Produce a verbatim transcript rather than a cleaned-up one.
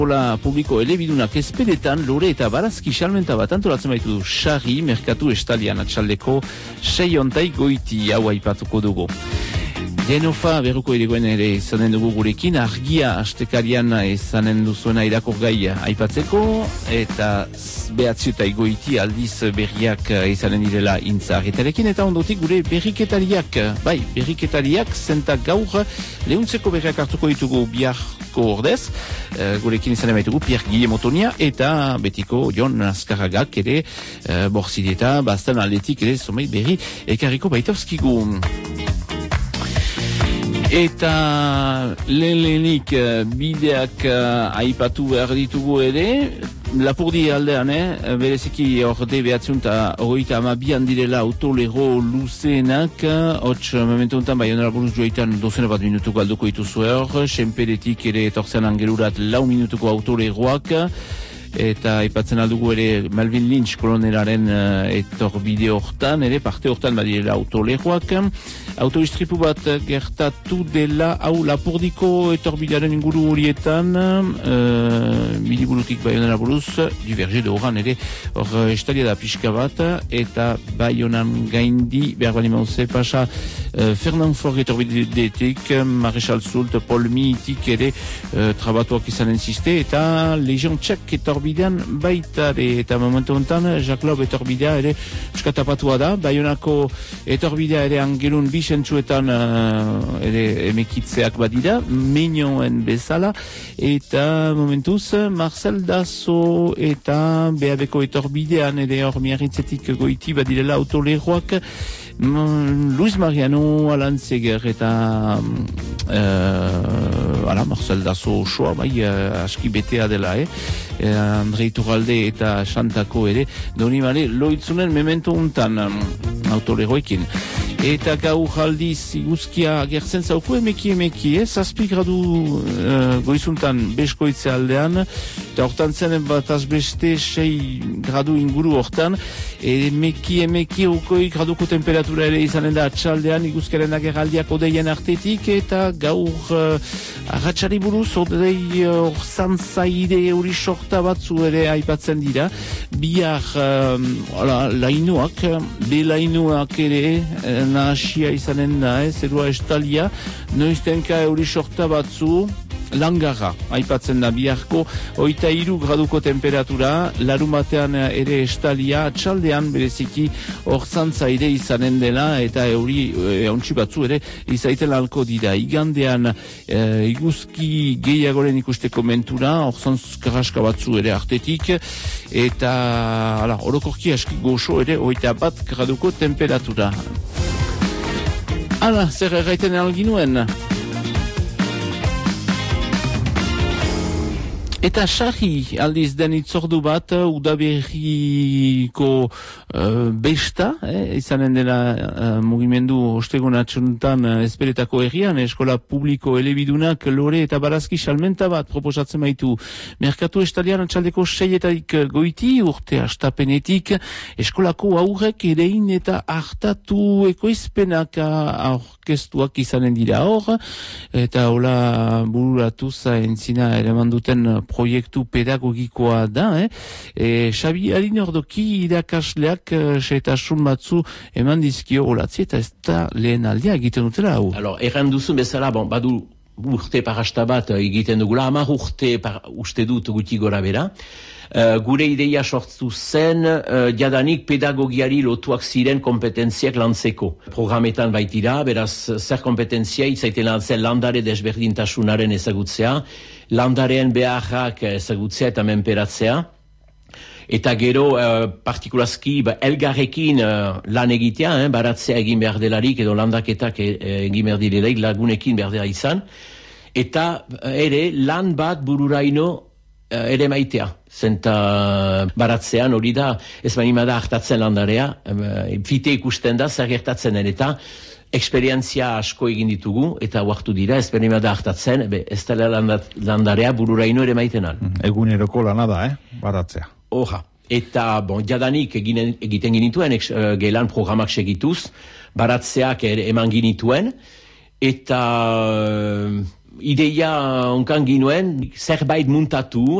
Eskola publiko elebidunak ezpedetan lore eta barazki salmenta bat antolatzen baitu du Sarri, merkatu estalian atxaldeko sei ontai goiti hau aipatuko dugu. Genofa berruko eregoen ere izanen dugu gurekin, argia astekarian izanen duzuena irakurgai aipatzeko, eta behatziota igoiti aldiz berriak izanen direla intzar. Etarekin eta ondotik gure berriketariak, bai, berriketariak zentak gaur lehuntzeko berriak hartuko ditugu biharko ordez, gurekin izanen baitugu Pierre Guillermo Tonia eta betiko Jon Azkarragak ere borzideta, bastan aldetik ere zomei berri ekarriko baitauskigu. Eta lehen-lehenik bideak uh, aipatu behar ditugu ere, Lapurdi aldean, eh? Bereziki orde behatziunta horita amabian direla autolego luzeenak, hots momentu enten bai onera buruz joitan dozena bat minutuko alduko dituzu hor, senperetik ere etortzen angelurat lau minutuko autolegoak, eta aipatzen aldugu ere Melvin Lynch kolonelaren uh, etor bide hortan, ere parte hortan badirela autolegoak. Autoistripu bat gertatu dela hau Lapurdiko etorbidearen inguru horietan, uh, miliburutik Baionara buruz, Duverger de Oran ere hor estalia da pixka bat, eta Baionan gaindi behar bali mauze pasa uh, Fernand Forg etorbideetik, Marechal Soult, Paul Miitik ere uh, trabatuak izan enziste, eta Legion Txek etorbidean baita ere, eta momentu honetan Jacques Lob etorbidea ere eskatapatua da, Baionako etorbidea ere angelun bi sentsuetan uh, ere emekitzeak badira, Meinoen bezala, eta momentuz Marcel Dazo eta B A Bko etorbidean ere hor miarritzetik goiti badirela autolegoak, mm, Luis Mariano, Alan Seger eta uh, ala, Marcel Dazo osoa, bai, uh, aski betea dela, eh? Uh, Andrei Turralde eta Xantako ere, doni bale, loitzunen memento untan um, autolegoekin. Eta gau jaldiz iguzkia agertzen zauku emeki emeki, eh? Zazpi gradu uh, goizuntan beskoitze aldean, eta hortan zen bat azbeste sei gradu inguru hortan, emeki emeki ukoi graduko temperatura ere izanen da atxaldean, iguzkiaren agerraldiak odeien artetik, eta gaur uh, arratsari buruz odei horzan uh, zaide euri sorta batzu ere aipatzen dira, bihar uh, lainuak, be lainuak ere, uh, nahasia izanen da, eh, zerua estalia, noiztenka euri sorta batzu, langarra, aipatzen da biharko, oita iru graduko temperatura, larumatean ere estalia, atxaldean bereziki horzantza ere izanen dela, eta euri e, ontsi batzu ere izaiten alko dira. Igandean e, iguzki gehiagoren ikusteko mentura, horzantz karaska batzu ere artetik, eta ala, orokorki aski goxo ere oita bat graduko temperatura. Hala, zer erraiten alginuen? Eta Sarri aldiz den itzordu bat, udaberriko uh, besta, eh, izanen dela uh, mugimendu ostegun atxuntan uh, esperetako herrian, eskola publiko elebidunak lore eta barazki salmenta bat proposatzen baitu. Merkatu estalian atxaldeko seietarik goiti, urte astapenetik, eskolako aurrek erein eta hartatu ekoizpenak aurkeztuak izanen dira hor, eta hola bururatu zaintzina ere manduten proiektu pedagogikoa da, eh? E, Xabi Arinordoki irakasleak setasun batzu eman dizkio olatzi eta ez da lehen aldea egiten dutela hau. Alors, erran duzun bezala, bon, badu urte parasta bat egiten dugula, hamar urte par, uste dut guti gora bera. Uh, gure ideia sortu zen, uh, jadanik pedagogiari lotuak ziren kompetentziak lantzeko. Programetan baitira, beraz, zer kompetentzia izaiten lantzen landare desberdintasunaren ezagutzea, landaren beharrak ezagutzea eta menperatzea, eta gero, uh, partikulazki, ba, elgarrekin uh, lan egitea, eh, baratzea egin behar delarik, edo landaketak e, e, egin behar direlaik, lagunekin behar dela izan, eta ere, lan bat bururaino ere maitea, zenta baratzean hori da, ez manima da hartatzen landarea, fite ikusten da, zer gertatzen den, eta eksperientzia asko egin ditugu, eta huartu dira, ez manima da hartatzen, be, ez da landarea bururaino ere maitenan. Eguneroko lana da, eh? Baratzea. Horra. Eta, bon, jadanik eginen, egiten ginituen, eks, uh, gelan programak segituz, baratzeak ere eman ginituen, eta... Uh, ideia onkan ginuen, zerbait muntatu,